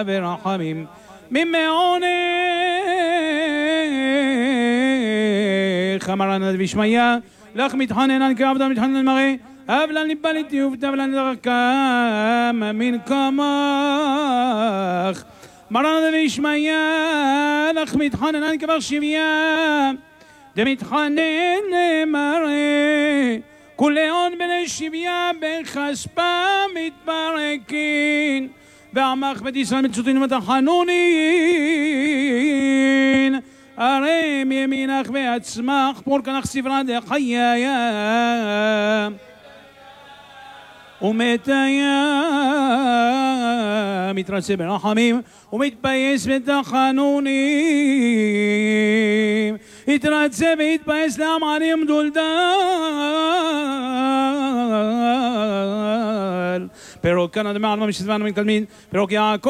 ורחמים ממעונך. אמר הנביא ישמעיה, לך מתחננן כעבד מתחנן מראה, אבלן ליבה לטיוב תבלן דרכם מן כמך. אמר הנביא ישמעיה, לך מתחננן כבר שביה, דמתחנן מראה, כולי הון בני שביה בכספה מתברקין, ועמך בית ישראל מצוטין ותחנונין, הרי מימינך ועצמך פור כנך סברה דחיה ומתיה, מתרצה ברחמים ומתפייס בתחנונים, יתרצה ויתפייס לעמרים דולדל. פירוק כאן אדמה עלמה משזמן ומתלמיד, פירוק יעקב